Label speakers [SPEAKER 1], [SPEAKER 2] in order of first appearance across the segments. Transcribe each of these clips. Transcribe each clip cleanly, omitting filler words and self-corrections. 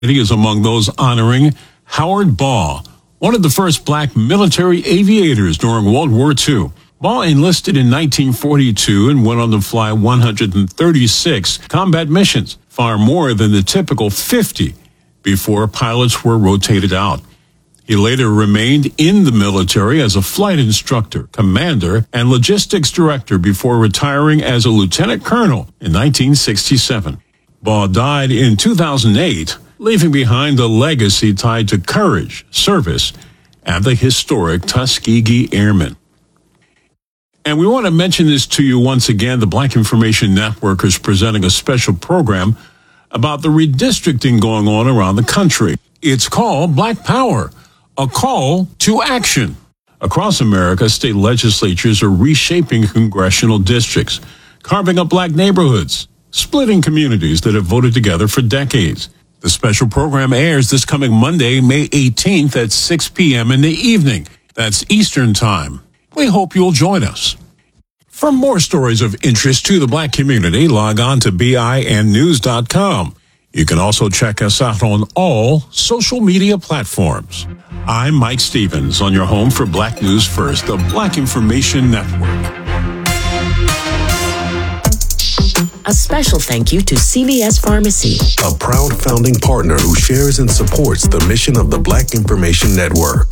[SPEAKER 1] He is among those honoring Howard Ball, one of the first black military aviators during World War II. Ball enlisted in 1942 and went on to fly 136 combat missions, far more than the typical 50 before pilots were rotated out. He later remained in the military as a flight instructor, commander, and logistics director before retiring as a lieutenant colonel in 1967. Ball died in 2008, leaving behind a legacy tied to courage, service, and the historic Tuskegee Airmen. And we want to mention this to you once again. The Black Information Network is presenting a special program about the redistricting going on around the country. It's called Black Power, a call to action. Across America, state legislatures are reshaping congressional districts, carving up black neighborhoods, splitting communities that have voted together for decades. The special program airs this coming Monday, May 18th at 6 p.m. in the evening. That's Eastern Time. We hope you'll join us. For more stories of interest to the black community, log on to BINnews.com. You can also check us out on all social media platforms. I'm Mike Stevens on your home for Black News First, the Black Information Network.
[SPEAKER 2] A special thank you to CVS Pharmacy,
[SPEAKER 3] a proud founding partner who shares and supports the mission of the Black Information Network.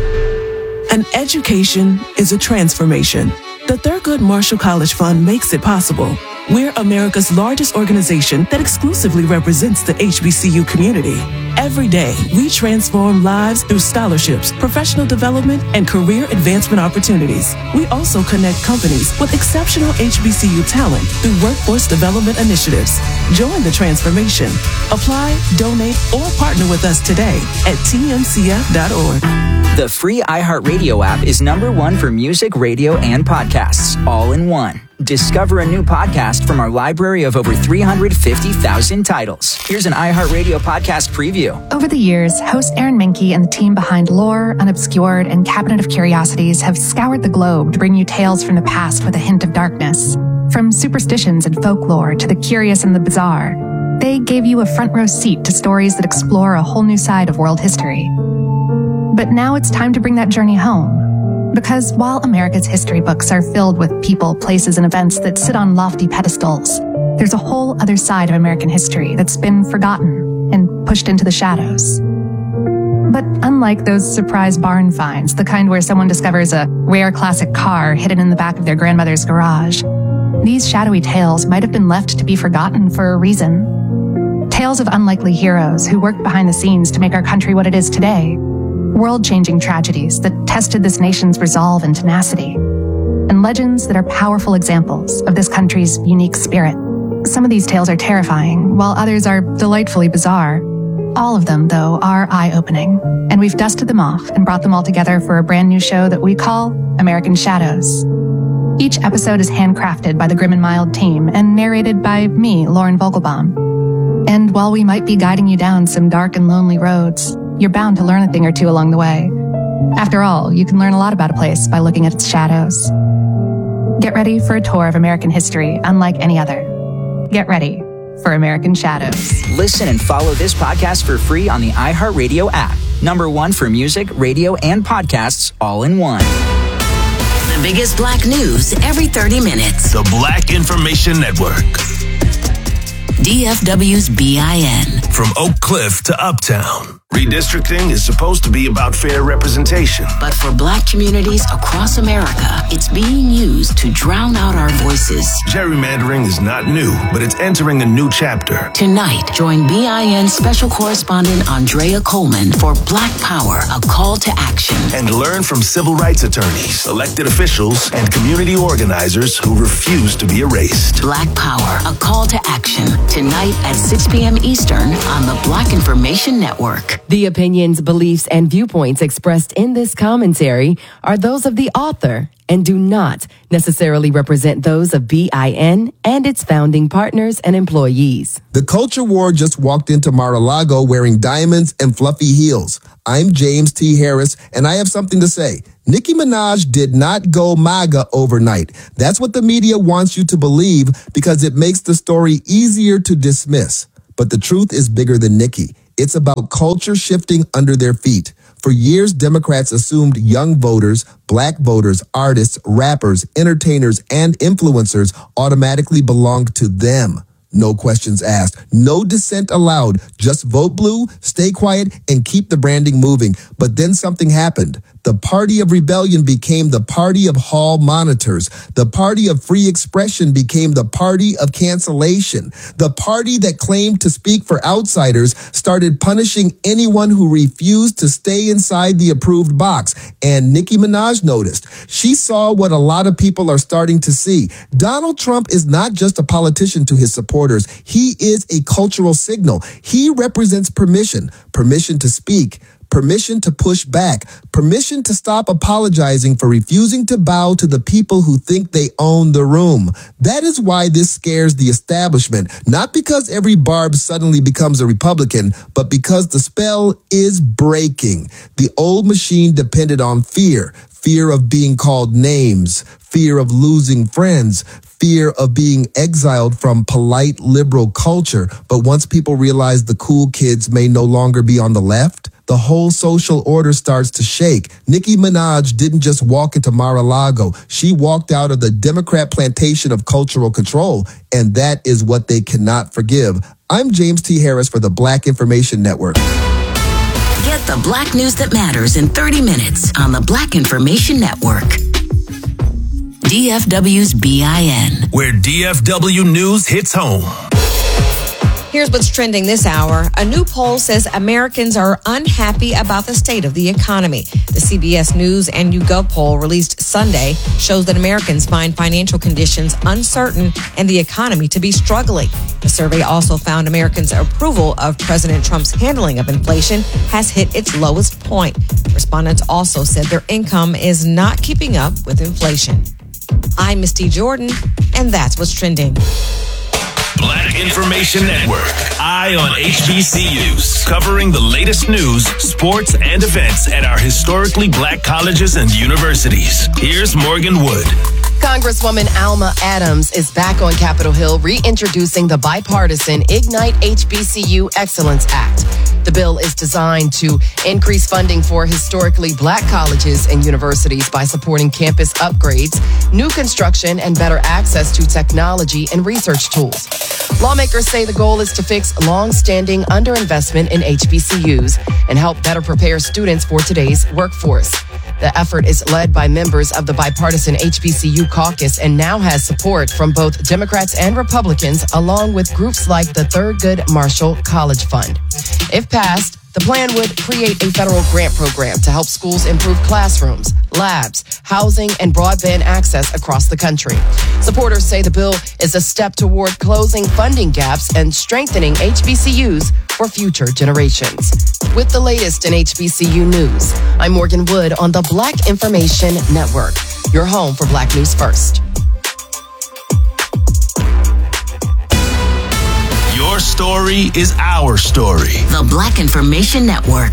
[SPEAKER 4] An education is a transformation. The Thurgood Marshall College Fund makes it possible. We're America's largest organization that exclusively represents the HBCU community. Every day, we transform lives through scholarships, professional development, and career advancement opportunities. We also connect companies with exceptional HBCU talent through workforce development initiatives. Join the transformation. Apply, donate, or partner with us today at tmcf.org.
[SPEAKER 5] The free iHeartRadio app is #1 for music, radio, and podcasts, all in one. Discover a new podcast from our library of over 350,000 titles. Here's an iHeartRadio podcast preview.
[SPEAKER 6] Over the years, host Aaron Mahnke and the team behind Lore, Unobscured, and Cabinet of Curiosities have scoured the globe to bring you tales from the past with a hint of darkness. From superstitions and folklore to the curious and the bizarre, they gave you a front row seat to stories that explore a whole new side of world history. But now it's time to bring that journey home. Because while America's history books are filled with people, places, and events that sit on lofty pedestals, there's a whole other side of American history that's been forgotten and pushed into the shadows. But unlike those surprise barn finds, the kind where someone discovers a rare classic car hidden in the back of their grandmother's garage, these shadowy tales might have been left to be forgotten for a reason. Tales of unlikely heroes who worked behind the scenes to make our country what it is today. World-changing tragedies that tested this nation's resolve and tenacity, and legends that are powerful examples of this country's unique spirit. Some of these tales are terrifying, while others are delightfully bizarre. All of them, though, are eye-opening, and we've dusted them off and brought them all together for a brand new show that we call American Shadows. Each episode is handcrafted by the Grim and Mild team and narrated by me, Lauren Vogelbaum. And while we might be guiding you down some dark and lonely roads, you're bound to learn a thing or two along the way. After all, you can learn a lot about a place by looking at its shadows. Get ready for a tour of American history unlike any other. Get ready for American Shadows.
[SPEAKER 5] Listen and follow this podcast for free on the iHeartRadio app. #1 for music, radio, and podcasts, all in one.
[SPEAKER 2] The biggest black news every 30 minutes.
[SPEAKER 3] The Black Information Network.
[SPEAKER 2] DFW's BIN.
[SPEAKER 3] From Oak Cliff to Uptown. Redistricting is supposed to be about fair representation.
[SPEAKER 2] But for black communities across America, it's being used to drown out our voices.
[SPEAKER 3] Gerrymandering is not new, but it's entering a new chapter.
[SPEAKER 2] Tonight, join BIN special correspondent Andrea Coleman for Black Power, a call to action.
[SPEAKER 3] And learn from civil rights attorneys, elected officials, and community organizers who refuse to be erased.
[SPEAKER 2] Black Power, a call to action. Tonight at 6 p.m. Eastern on the Black Information Network.
[SPEAKER 7] The opinions, beliefs, and viewpoints expressed in this commentary are those of the author and do not necessarily represent those of BIN and its founding partners and employees.
[SPEAKER 8] The culture war just walked into Mar-a-Lago wearing diamonds and fluffy heels. I'm James T. Harris, and I have something to say. Nicki Minaj did not go MAGA overnight. That's what the media wants you to believe because it makes the story easier to dismiss. But the truth is bigger than Nicki. It's about culture shifting under their feet. For years, Democrats assumed young voters, black voters, artists, rappers, entertainers, and influencers automatically belonged to them. No questions asked. No dissent allowed. Just vote blue, stay quiet, and keep the branding moving. But then something happened. The party of rebellion became the party of hall monitors. The party of free expression became the party of cancellation. The party that claimed to speak for outsiders started punishing anyone who refused to stay inside the approved box. And Nicki Minaj noticed. She saw what a lot of people are starting to see. Donald Trump is not just a politician to his supporters. He is a cultural signal. He represents permission to speak, permission to push back, permission to stop apologizing for refusing to bow to the people who think they own the room. That is why this scares the establishment, not because every Barb suddenly becomes a Republican, but because the spell is breaking. The old machine depended on fear of being called names, fear of losing friends, fear of being exiled from polite liberal culture. But once people realize the cool kids may no longer be on the left, the whole social order starts to shake. Nicki Minaj didn't just walk into Mar-a-Lago. She walked out of the Democrat plantation of cultural control, and that is what they cannot forgive. I'm James T. Harris for the Black Information Network.
[SPEAKER 2] Get the Black news that matters in 30 minutes on the Black Information Network. DFW's BIN,
[SPEAKER 3] where DFW news hits home.
[SPEAKER 9] Here's what's trending this hour. A new poll says Americans are unhappy about the state of the economy. The CBS News and YouGov poll released Sunday shows that Americans find financial conditions uncertain and the economy to be struggling. The survey also found Americans' approval of President Trump's handling of inflation has hit its lowest point. Respondents also said their income is not keeping up with inflation. I'm Misty Jordan, and that's what's trending.
[SPEAKER 3] Black Information Network, Eye on HBCUs, covering the latest news, sports, and events at our historically black colleges and universities. Here's Morgan Wood.
[SPEAKER 10] Congresswoman Alma Adams is back on Capitol Hill reintroducing the bipartisan Ignite HBCU Excellence Act. The bill is designed to increase funding for historically black colleges and universities by supporting campus upgrades, new construction, and better access to technology and research tools. Lawmakers say the goal is to fix long-standing underinvestment in HBCUs and help better prepare students for today's workforce. The effort is led by members of the bipartisan HBCU caucus and now has support from both Democrats and Republicans, along with groups like the Thurgood Marshall College Fund. If passed, the plan would create a federal grant program to help schools improve classrooms, labs, housing, and broadband access across the country. Supporters say the bill is a step toward closing funding gaps and strengthening HBCUs for future generations. With the latest in HBCU news, I'm Morgan Wood on the Black Information Network, your home for Black News First.
[SPEAKER 3] Your story is our story.
[SPEAKER 2] The Black Information Network.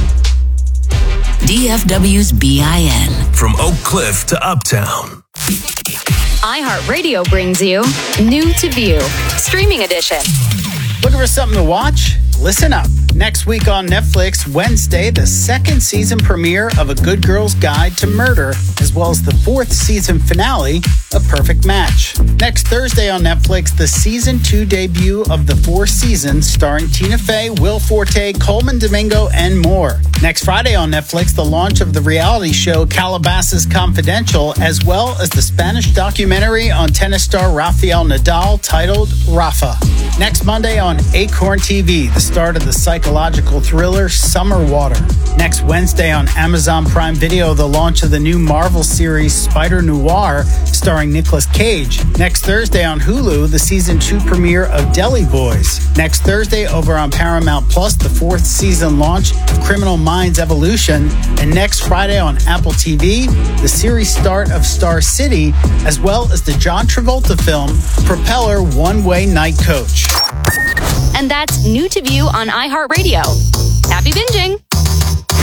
[SPEAKER 2] DFW's BIN.
[SPEAKER 3] From Oak Cliff to Uptown.
[SPEAKER 11] iHeartRadio brings you New to View, Streaming Edition.
[SPEAKER 12] Looking for something to watch? Listen up. Next week on Netflix, Wednesday, the second season premiere of A Good Girl's Guide to Murder, as well as the fourth season finale of Perfect Match. Next Thursday on Netflix, the season 2 debut of the fourth season, starring Tina Fey, Will Forte, Coleman Domingo, and more. Next Friday on Netflix, the launch of the reality show Calabasas Confidential, as well as the Spanish documentary on tennis star Rafael Nadal titled Rafa. Next Monday on Acorn TV, the start of the psychological thriller Summer Water. Next Wednesday on Amazon Prime Video, the launch of the new Marvel series Spider Noir, starring Nicolas Cage. Next Thursday on Hulu, the season 2 premiere of Deli Boys. Next Thursday over on Paramount Plus, the fourth season launch of Criminal Minds Evolution. And next Friday on Apple TV, the series start of Star City, as well as the John Travolta film Propeller One-Way Night Coach.
[SPEAKER 11] And that's New to View on iHeartRadio. Happy binging.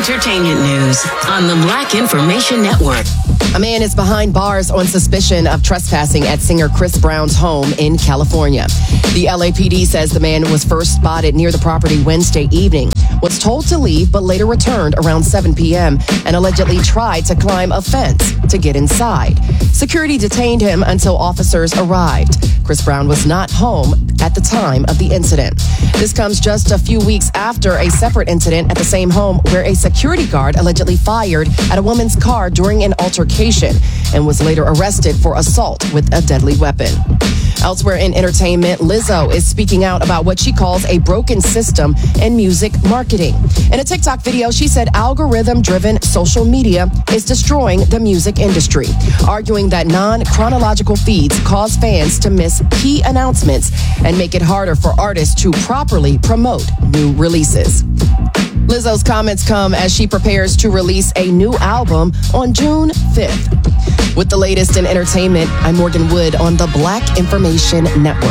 [SPEAKER 2] entertainment news on the Black Information Network.
[SPEAKER 10] A man is behind bars on suspicion of trespassing at singer Chris Brown's home in California. The LAPD says the man was first spotted near the property Wednesday evening, was told to leave but later returned around 7 p.m. and allegedly tried to climb a fence to get inside. Security detained him until officers arrived. Chris Brown was not home at the time of the incident. This comes just a few weeks after a separate incident at the same home where a security guard allegedly fired at a woman's car during an altercation and was later arrested for assault with a deadly weapon. Elsewhere in entertainment, Lizzo is speaking out about what she calls a broken system in music marketing. In a TikTok video, she said algorithm-driven social media is destroying the music industry, arguing that non-chronological feeds cause fans to miss key announcements and make it harder for artists to properly promote new releases. Lizzo's comments come as she prepares to release a new album on June 5th. With the latest in entertainment, I'm Morgan Wood on the Black Information Network.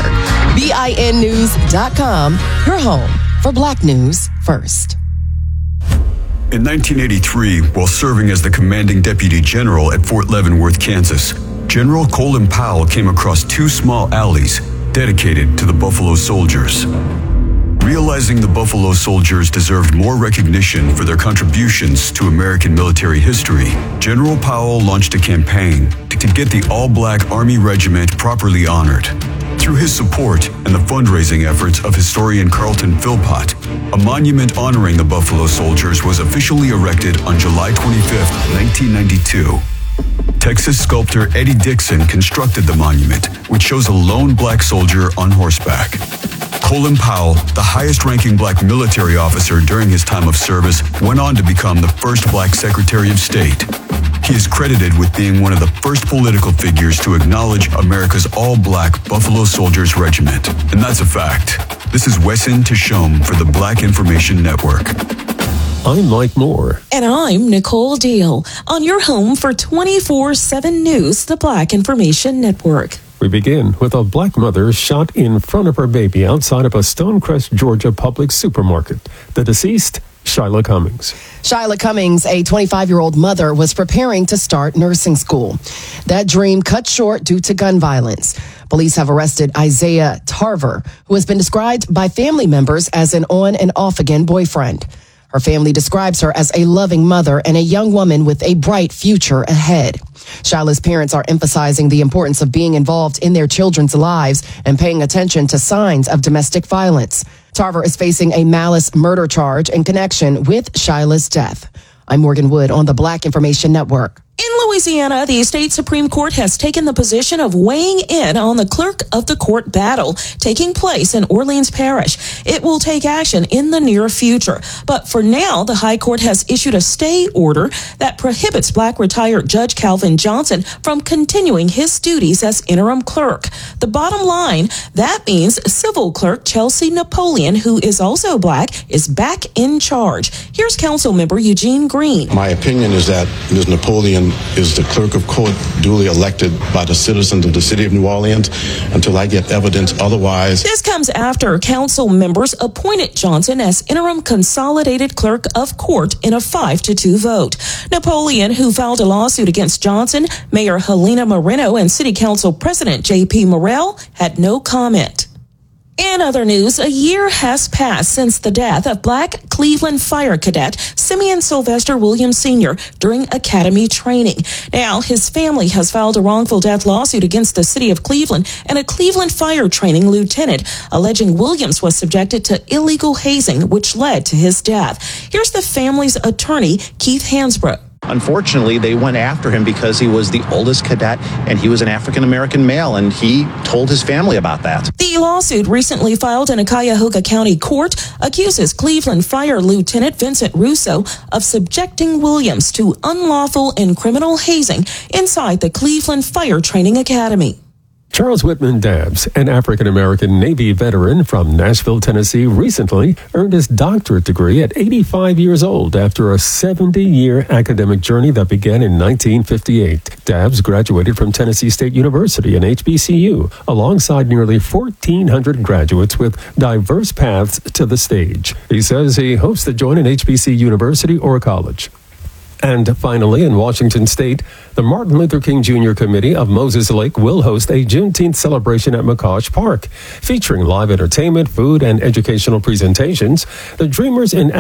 [SPEAKER 10] BINnews.com, your home for Black News First.
[SPEAKER 13] In 1983, while serving as the commanding deputy general at Fort Leavenworth, Kansas, General Colin Powell came across two small alleys dedicated to the Buffalo Soldiers. Realizing the Buffalo Soldiers deserved more recognition for their contributions to American military history, General Powell launched a campaign to get the all-black Army Regiment properly honored. Through his support and the fundraising efforts of historian Carlton Philpott, a monument honoring the Buffalo Soldiers was officially erected on July 25, 1992. Texas sculptor Eddie Dixon constructed the monument, which shows a lone black soldier on horseback. Colin Powell, the highest-ranking black military officer during his time of service, went on to become the first black Secretary of State. He is credited with being one of the first political figures to acknowledge America's all-black Buffalo Soldiers Regiment. And that's a fact. This is Wesson Tishome for the Black Information Network.
[SPEAKER 1] I'm Mike Moore.
[SPEAKER 4] And I'm Nicole Deal on your home for 24/7 News, the Black Information Network.
[SPEAKER 1] We begin with a black mother shot in front of her baby outside of a Stonecrest, Georgia public supermarket. The deceased, Shyla Cummings.
[SPEAKER 10] Shyla Cummings, a 25-year-old mother, was preparing to start nursing school. That dream cut short due to gun violence. Police have arrested Isaiah Tarver, who has been described by family members as an on and off again boyfriend. Her family describes her as a loving mother and a young woman with a bright future ahead. Shyla's parents are emphasizing the importance of being involved in their children's lives and paying attention to signs of domestic violence. Tarver is facing a malice murder charge in connection with Shyla's death. I'm Morgan Wood on the Black Information Network.
[SPEAKER 4] In Louisiana, the state Supreme Court has taken the position of weighing in on the clerk of the court battle taking place in Orleans Parish. It will take action in the near future. But for now, the High Court has issued a stay order that prohibits black retired Judge Calvin Johnson from continuing his duties as interim clerk. The bottom line, that means civil clerk Chelsea Napoleon, who is also black, is back in charge. Here's council member Eugene Green.
[SPEAKER 14] My opinion is that Ms. Napoleon is the clerk of court duly elected by the citizens of the city of New Orleans until I get evidence otherwise.
[SPEAKER 4] This comes after council members appointed Johnson as interim consolidated clerk of court in a 5-2 vote. Napoleon, who filed a lawsuit against Johnson, Mayor Helena Moreno, and City Council President J.P. Morrell, had no comment. In other news, a year has passed since the death of black Cleveland fire cadet Simeon Sylvester Williams Sr. during academy training. Now, his family has filed a wrongful death lawsuit against the city of Cleveland and a Cleveland fire training lieutenant, alleging Williams was subjected to illegal hazing, which led to his death. Here's the family's attorney, Keith Hansbrough.
[SPEAKER 15] Unfortunately, they went after him because he was the oldest cadet and he was an African-American male, and he told his family about that.
[SPEAKER 4] The lawsuit, recently filed in a Cuyahoga County court, accuses Cleveland Fire Lieutenant Vincent Russo of subjecting Williams to unlawful and criminal hazing inside the Cleveland Fire Training Academy.
[SPEAKER 16] Charles Whitman Dabbs, an African-American Navy veteran from Nashville, Tennessee, recently earned his doctorate degree at 85 years old after a 70-year academic journey that began in 1958. Dabbs graduated from Tennessee State University and HBCU, alongside nearly 1,400 graduates with diverse paths to the stage. He says he hopes to join an HBC university or college. And finally, in Washington State, the Martin Luther King Jr. Committee of Moses Lake will host a Juneteenth celebration at McCosh Park, featuring live entertainment, food, and educational presentations. The Dreamers in